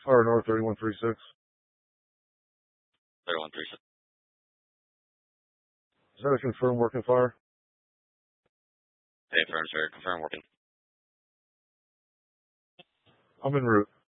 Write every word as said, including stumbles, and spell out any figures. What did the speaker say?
Fire North thirty-one thirty-six. thirty-one thirty-six. Is that a confirmed working fire? Confirm, sir. Confirm working. I'm en route.